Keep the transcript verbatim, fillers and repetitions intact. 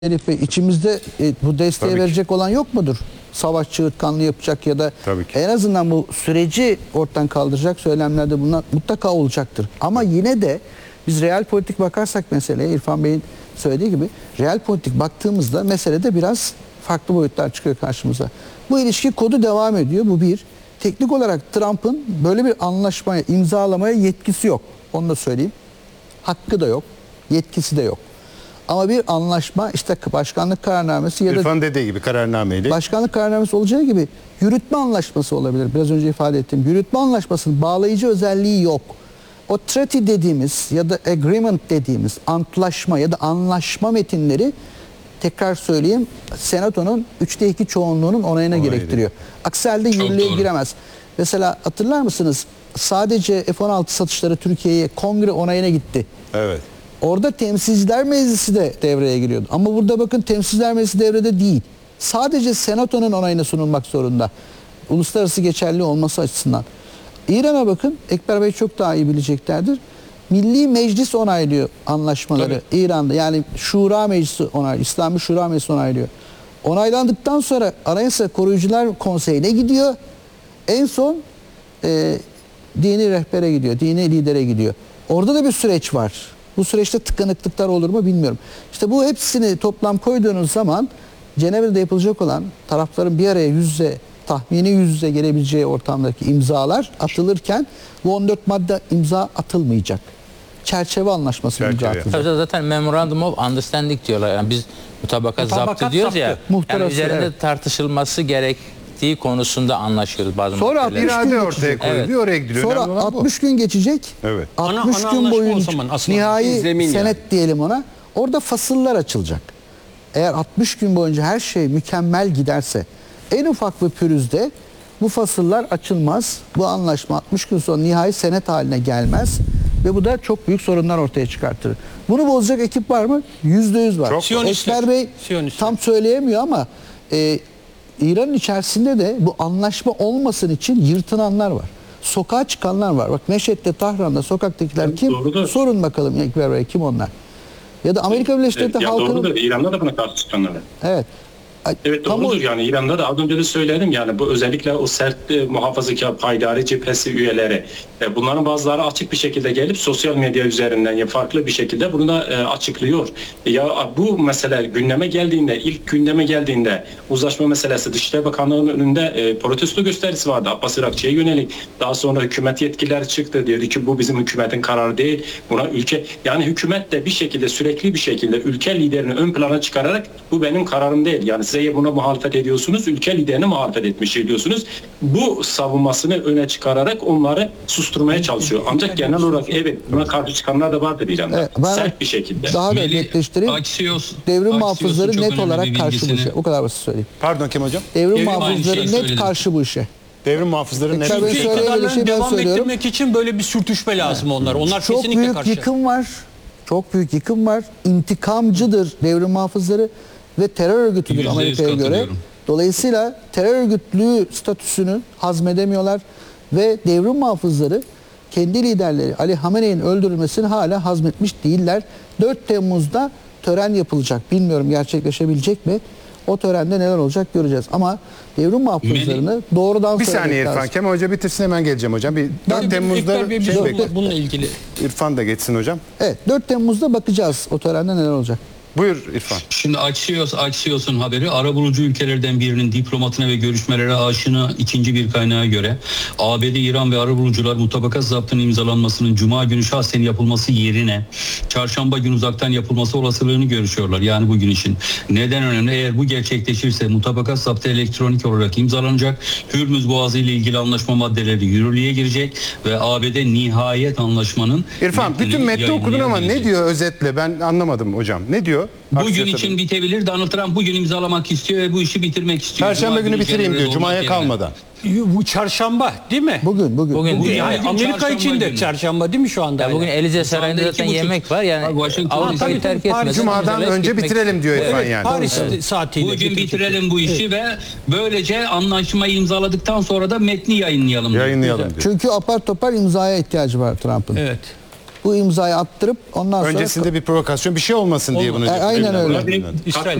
Elif Bey, içimizde e, bu desteği Tabii verecek ki. olan yok mudur? Savaş çığırtkanlığı yapacak ya da Tabii ki. en azından bu süreci ortadan kaldıracak söylemlerde bunlar mutlaka olacaktır. Ama yine de biz real politik bakarsak meseleye, İrfan Bey'in söylediği gibi real politik baktığımızda meselede biraz farklı boyutlar çıkıyor karşımıza. Bu ilişki kodu devam ediyor. Bu bir. Teknik olarak Trump'ın böyle bir anlaşmaya imzalamaya yetkisi yok. Onu da söyleyeyim. Hakkı da yok. Yetkisi de yok. Ama bir anlaşma, işte başkanlık kararnamesi ya da İrfan dediği gibi kararnameyle. başkanlık kararnamesi olacağı gibi yürütme anlaşması olabilir. Biraz önce ifade ettiğim yürütme anlaşmasının bağlayıcı özelliği yok. O treaty dediğimiz ya da agreement dediğimiz antlaşma ya da anlaşma metinleri, tekrar söyleyeyim, senatonun üçte iki çoğunluğunun onayına Onayı gerektiriyor. Aksi halde yürürlüğe giremez. Mesela hatırlar mısınız? Sadece F on altı satışları Türkiye'ye kongre onayına gitti. Evet. Orada Temsilciler Meclisi de devreye giriyordu. Ama burada bakın Temsilciler Meclisi devrede değil. Sadece Senato'nun onayına sunulmak zorunda. Uluslararası geçerli olması açısından. İran'a bakın, Ekber Bey çok daha iyi bileceklerdir. Milli Meclis onaylıyor anlaşmaları Tabii. İran'da. Yani Şura Meclisi onaylıyor. İslami Şura Meclisi onaylıyor. Onaylandıktan sonra Anayasa Koruyucular Konseyi'ne gidiyor. En son e, dini rehbere gidiyor. Dini lidere gidiyor. Orada da bir süreç var. Bu süreçte tıkanıklıklar olur mu bilmiyorum. İşte bu hepsini toplam koyduğunuz zaman Cenevre'de yapılacak olan tarafların bir araya yüz yüze, tahmini yüz yüze gelebileceği ortamdaki imzalar atılırken bu on dört madde imza atılmayacak. Çerçeve anlaşması Çerçeve. imza atılacak. Tabii zaten Memorandum of Understanding diyorlar. Yani biz mutabakat, Mutabakat zaptı diyoruz ya. zaptı. Muhtarası, Yani üzerinde evet. tartışılması gerektiği konusunda anlaşıyoruz bazı Sonra maddeleri. altmış İrade gün ortaya geçecek. koyuluyor. Evet. Oraya gidiliyor. Sonra Önemli olan bu. altmış gün geçecek. Evet. Ana- altmış ana gün anlaşma o boyunca zaman aslında. nihai Zemin yani. senet diyelim ona. Orada fasıllar açılacak. Eğer altmış gün boyunca her şey mükemmel giderse, en ufak bir pürüzde bu fasıllar açılmaz. Bu anlaşma altmış gün sonra nihai senet haline gelmez ve bu da çok büyük sorunlar ortaya çıkartır. Bunu bozacak ekip var mı? Yüzde yüz var. Çok. Siyonistler. Ekber Bey Siyonistler. tam söyleyemiyor ama e, İran'ın içerisinde de bu anlaşma olmasın için yırtınanlar var. Sokağa çıkanlar var. Bak Meşhed'de, Tahran'da sokaktakiler Evet, kim? doğrudur. Sorun bakalım Ekber Bey, kim onlar? Ya da Amerika Birleşik Evet, Devletleri ya halkının... doğrudur. İran'da da buna karşı çıkanlar. Evet. Ay, Evet tam doğrudur o- yani İran'da da az önce de söyledim yani bu özellikle o sert e, muhafazakar paydari cephesi üyeleri e, bunların bazıları açık bir şekilde gelip sosyal medya üzerinden ya farklı bir şekilde bunu da e, açıklıyor. E, ya bu mesele gündeme geldiğinde ilk gündeme geldiğinde uzlaşma meselesi Dışişleri Bakanlığı'nın önünde e, protesto gösterisi vardı Abbas Irakçı'ya yönelik. Daha sonra hükümet yetkilileri çıktı dedi ki bu bizim hükümetin kararı değil. Buna ülke yani hükümet de bir şekilde sürekli bir şekilde ülke liderini ön plana çıkararak bu benim kararım değil. Yani size buna muhalefet ediyorsunuz, ülke liderine muhalefet etmiş ediyorsunuz. Bu savunmasını öne çıkararak onları susturmaya çalışıyor. Ancak genel olarak evet buna karşı çıkanlar da vardır İran'da. Evet, ben Sert bir şekilde. daha da Melih, netleştireyim. Axios- Devrim Axios'un muhafızları çok net önemli olarak bir karşı bu bilgisini- işe. O kadar basit söyleyeyim. Pardon Kim hocam? Devrim Devrim muhafızları aynı şeyi net söyledi. karşı bu işe. Devrim muhafızları net. Ekber Bey Türkiye söyleyemediği iktidarlarını şeyi ben devam söylüyorum. ettirmek için böyle bir sürtüşme lazım onlar. Onlar Çok kesinlikle büyük karşı. yıkım var. Çok büyük yıkım var. İntikamcıdır devrim muhafızları ve terör örgütüdür Yüzde yüz Amerika'ya göre. katılıyorum. Dolayısıyla terör örgütlüğü statüsünü hazmedemiyorlar ve devrim muhafızları kendi liderleri Ali Hamene'nin öldürülmesini hala hazmetmiş değiller. dört Temmuz'da tören yapılacak. Bilmiyorum gerçekleşebilecek mi? O törende neler olacak göreceğiz. Ama devrim muhafızlarını doğrudan Bir söylemek saniye İrfan. lazım. Kemal Hoca bitirsin hemen geleceğim hocam. Bir dört Temmuz'da Ekber Bey bir şey soru bekle. var bununla ilgili. İrfan da geçsin hocam. Evet, dört Temmuz'da bakacağız o törende neler olacak. Buyur İrfan. Şimdi Axios, Axios'un haberi arabulucu ülkelerden birinin diplomatına ve görüşmelere aşina ikinci bir kaynağa göre A B D, İran ve arabulucular mutabakat zaptının imzalanmasının Cuma günü şahsen yapılması yerine Çarşamba günü uzaktan yapılması olasılığını görüşüyorlar. Yani bugün için. Neden önemli? Eğer bu gerçekleşirse mutabakat zaptı elektronik olarak imzalanacak. Hürmüz Boğazı ile ilgili anlaşma maddeleri yürürlüğe girecek ve A B D nihayet anlaşmanın İrfan bütün metni okudun ama ne yayınlayabilecek. diyor özetle? Ben anlamadım hocam. Ne diyor? Bugün Aksiyos'a için dön- bitebilir. Donald Trump bugün imzalamak istiyor ve bu işi bitirmek istiyor. Perşembe Cuma günü bitireyim Cenevre'de diyor. olmak Cuma'ya yerine. kalmadan. Bu çarşamba değil mi? Bugün, bugün. Bugün Bugün değil. yani Bugün Amerika çarşamba için de günü. çarşamba değil mi şu anda? Ya bugün Elize Sarayı'nda iki zaten buçuk. yemek var. Yani Abi Washington Avrupa'yı tabii, terk tabii, etmeden Cuma'dan önce önce gitmek bitirelim istiyor. diyor İrfan Evet, yani. Paris Tabii. saatiyle. Bugün getirecek. bitirelim bu işi ve böylece anlaşmayı imzaladıktan sonra da metni yayınlayalım. diyor. Yayınlayalım diyor. Çünkü apar topar imzaya ihtiyacı var Trump'ın. Evet. bu imzayı attırıp ondan sonra Öncesinde bir provokasyon bir şey olmasın diye bunu Olma- E, aynen öyle. Buna bir İsrail